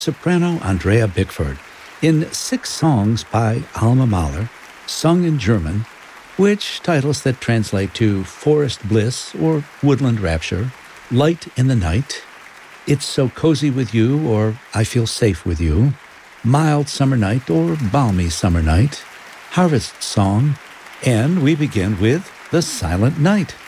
soprano Andrea Bickford in 6 songs by Alma Mahler, sung in German, which titles that translate to Forest Bliss or Woodland Rapture, Light in the Night, It's So Cozy With You or I Feel Safe With You, Mild Summer Night or Balmy Summer Night, Harvest Song, and we begin with The Silent Night.